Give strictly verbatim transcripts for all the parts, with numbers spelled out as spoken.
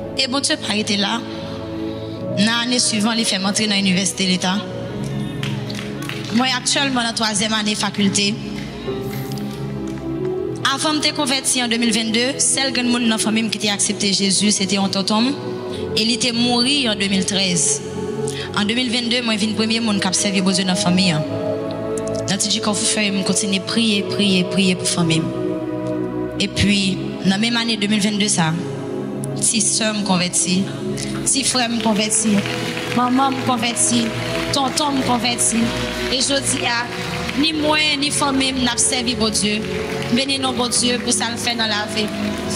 Et bon Dieu pas été là. L'année suivante, il fait m'entrer dans l'université de l'État. Moi actuellement dans la troisième année faculté. Avant de me convertir en deux mille vingt-deux, celle que dans la famille qui a accepté Jésus, c'était un tonton. Et il était mort en deux mille treize. En deux mille vingt-deux, moi, je suis le premier monde qui a servi Dieu dans la famille. Dans le dit qu'on fait, je continue à prier, prier, prier pour la famille. Et puis, dans la même année deux mille vingt-deux, ça, si soeur me convertit, si frère me convertit, maman me convertit, tonton me convertit. Et je dis, ni moi, ni famille, n'a servi pour Dieu. Bénis nos bon Dieu pour ça le faire dans la vie.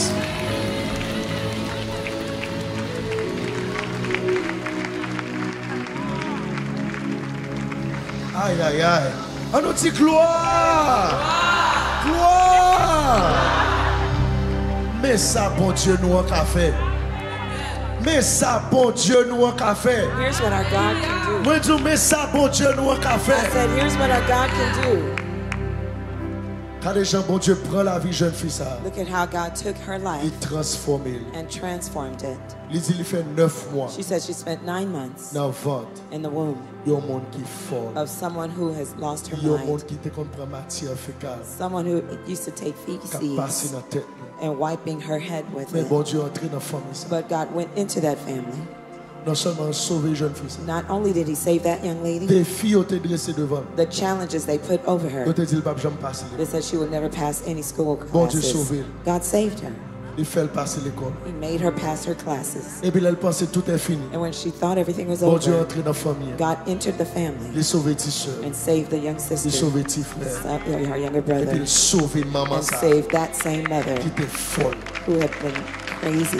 Aïe, aïe, aïe. On nous dit gloire. Gloire. Mais ça, bon Dieu, nous en café. Mais ça, bon Dieu, nous en café. Here's what our God can do. Moi, je dis, mais ça, bon Dieu, nous en café. I said, here's what our God can do. Quand les gens, bon Dieu, prend la vie jeune fille, ça, Look at how God took her il life transforme. and transformed it. Il dit, il fait neuf mois She said she spent nine months dans le ventre. in the womb Il y a un monde qui est fort. of someone who has lost her Il y a un mind. monde qui te comprend matière fécale. Someone who used to take Qui a passé feces dans la tête. and wiping her head with Mais it. bon Dieu est entré dans la famille. ça. But God went into that family. Non seulement sauver jeune fille. ça. Not only did he save that young lady, Des filles ont été dressées devant. the challenges they put over Ils her, ont dit, le pape, jamais passer. they said she would never pass any school Bon Dieu classes. sauvé. God saved her. Il fait passer l'école. He made her pass her classes. Et puis elle pensait tout est fini. And when she thought everything was Bon Dieu est over, entré dans la famille. God entered the family Il sauvé tes soeurs. and saved the young Il sister, sauvé tes frères. her younger Et puis brother, il sauvé maman and ça. saved that same mother Qui était folle. who had been crazy.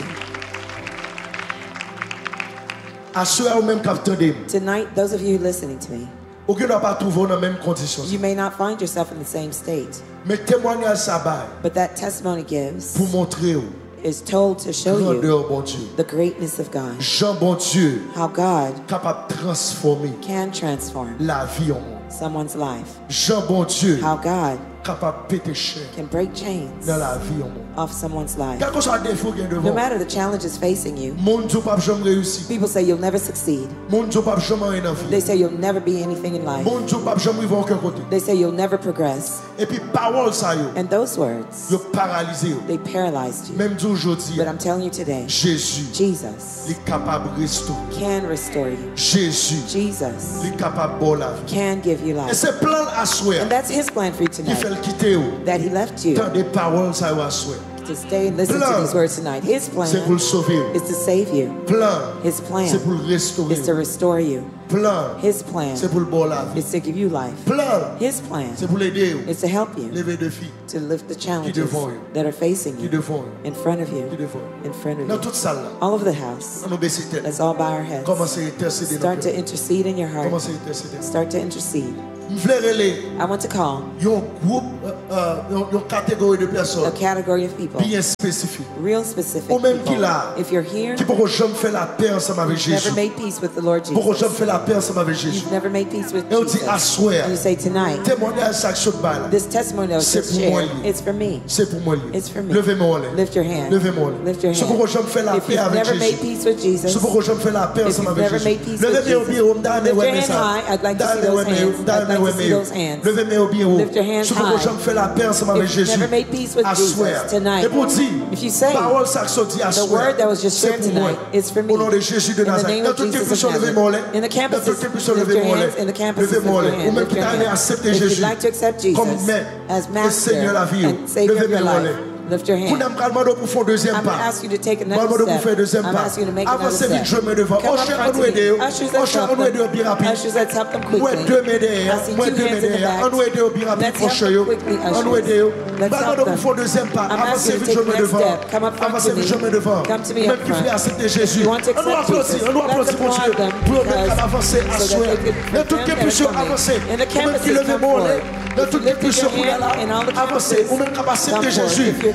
À ceux ou même qui attendent. Tonight, those of you listening to me, Ou qui ne pas trouver dans la même condition. you may not find yourself in the same state, Mais témoignage ça va but that testimony gives pour montrer is told to show you grandeur bon Dieu. the greatness of God, Jean bon Dieu how God capable de transformer can transform la vie en monde. someone's life, Jean bon Dieu how God capable de péter chair can break chains dans la vie en monde. off someone's life. Quel que soit le défaut qu'il y a No devant. matter the challenges facing you, Mon Dieu pas jamais réussi. people say you'll never succeed. Mon Dieu pas jamais rien en They vie. say you'll never be anything in life. Mon Dieu pas jamais arriver à aucun côté. They say you'll never progress. Et puis parole ça yo, And those words, yo paralysé yo. they paralyzed you. Même dit aujourd'hui, But I'm telling you today, Jésus Jesus est capable de restaurer. can restore you. Jésus Jesus est capable de la vie. can give you Et life. c'est plan à souhait And that's his plan for you qui tonight. fait le quitter yo. That he left you Tant des paroles ça yo à souhait. to stay and listen to Plan. these words tonight. His C'est pour le plan sauver. is to save you. Plan, His plan c'est pour le restaurer. is to restore you. Plan, His plan c'est pour le bon la vie. is to give you life. Plan, His plan c'est pour l'aider yo. is to help you Lever de filles to lift the challenges devant you. that are facing qui you devant in front of qui you, devant. in front of Dans you. toute salle là, All over the house. on nous baisse tête. Let's all bow our heads. Commencez à intercéder dans Start le to cœur. intercede in your heart. Commencez à intercéder. Start to intercede. Je voulais relayer I want to call un groupe, euh, euh, une catégorie de a personnes category of people, bien spécifique. real specific Ou même qui people. là, If you're here, qui pourront jamais faire la paix ensemble avec you've Jésus. never made peace with the Lord Pourront jamais Jesus. faire la paix ensemble avec Jésus. You've never made peace with Et on dit à Jesus. soir, And you say tonight, témoignage chaque chose de balle. this testimony that was C'est just pour moi, shared, lui. it's for me. C'est pour moi. It's for me. Levez-moi là. Lift your hand. Levez-moi là. Lift your Si pourront hand. jamais faire la If paix you've avec never made Jésus. peace with Jesus, Si pourquoi jamais faire la paix if ensemble you've avec never Jésus. made peace with Levez-moi au Jesus, bien, on donne lift your ouais hand ça. high. I'd like to see Donne those ouais hands. donne I'd like ouais to see those hands. Levez-moi au bien. Lift your hands Si pourquoi high. jamais faire la paix ensemble avec If you've Jésus. never made peace with À Jesus soir. tonight, Et pour dire, if you say parole ça qui dit à the soir. word that was just C'est shared pour moi. tonight is for me. Au nom de Jésus de In the Nazareth. name Dans of toute Jesus question, of levez-moi là. Nazareth. In the Dans campuses, toute question, lift your levez-moi là. hands. In the campuses, lift Levez-moi your là. Ou hand. même Lift qui your allez hand. accepter If you'd Jésus like to accept Jesus comme maître as et Seigneur la master vie. and Savior of your Levez-moi là. life, lift your Vous hand. n'avez pas demandé pour faire deuxième I'm going pas. to ask you to take Moi, another je vais faire step. deuxième I'm pas. asking you to make another Avancez vite, je step. me devant. Come Oh, up cher, front on to nous aide. me. Ushers, Oh, let's cher, help on nous aide them. bien rapide. Ushers, let's help them Ouais, quickly. deux médailles. I see Ouais, two deux hands in the médailles. back. On nous aide bien rapide, Let's help prochain. them quickly, On nous ushers. aide. Let's Bah, help on them. nous fait deuxième pas. I'm Avancez asking you vite, to je take me the next devant. step. Come up front Avancez to vite, je me. me devant. Come to me Même up qui voulait front. accepter If Jésus. you want to On nous accept applaudit. Jesus, On nous let's applaudit pour applaud Dieu. them Pour même because- qu'elle avance à so souhait. that they could- Dans toutes for les them that puissions, are coming. avancez. In the Ou même qui campuses, levez come mon forward. lait. Dans If toutes you les lifted your puissions, hand in all the avancez. campuses, Ou même qu'elle come accepter forward. Jésus. If you're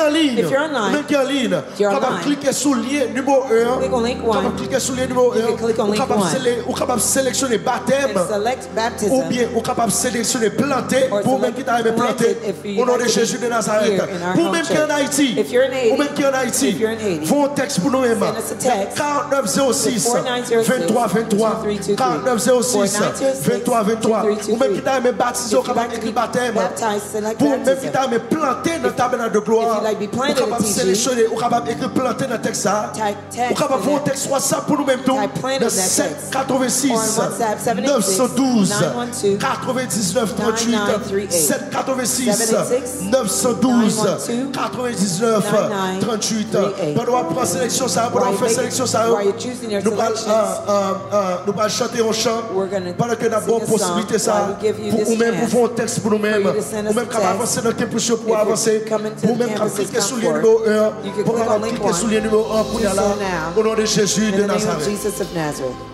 qui est en ligne, If you're online, même qui est en ligne, you're capable online. cliquer sur le lien cliquer numéro un. Click on link Vous one. capable cliquer sur le numéro You un. can click on Vous link capable one. sélec- vous capable sélectionner baptême. And select baptism. Ou bien, vous capable sélectionner planter. Or Pour même select qui t'arrive planter. planted if you Au nom de like to be Jésus de Nazareth. here in our Pour home même qui est en church. Haïti. If you're in Haiti, Ou même qui est en Haïti. if you're in Haiti, Faut un texte pour nous-mêmes. send us a text. quarante-neuf zéro six four nine zero six, vingt-trois vingt-trois. two three two three. quarante-neuf zéro six four nine zero six, vingt-trois vingt-trois. two three two Ou même three. qui t'arrive baptisé, If vous you'd like capable to écrire be baptême. baptized, select Pour même baptism. qui t'arrive planter dans le tabernacle de gloire. If you'd like to be planted Vous capable at T G, sélectionner, vous capable écrire planter dans le texte ça. Type text Vous capable in faire un that. texte WhatsApp pour nous-mêmes tout. Type planted Le in that sept text. quatre-vingt-six Or on WhatsApp, seven eight neuf six, cent douze nine one two, quatre-vingt-dix-neuf nine trente-huit nine three eight. sept quatre-vingt-six seven eight six, neuf cent douze nine one two, quatre-vingt-dix-neuf nine nine trente-huit. three eight. Pendant qu'on prend sélection ça, pendant qu'on While fait you sélection make- ça, while you're choosing your nous allons selections, nous allons chanter un chant. we're gonna Pendant que nous avons sing a possibilité song ça, while we give you pour this nous-mêmes, pour chance faire un texte pour nous-mêmes, for you to send us ou même a capable text. avancer dans le campus pour If you're avancer, coming to pour the même campus, cliquer come sur le forward. numéro un, You can pour click on link cliquer one. sur le numéro un pour y Do aller so now. au nom de Jésus In de the name of Nazareth. Jesus of Nazareth.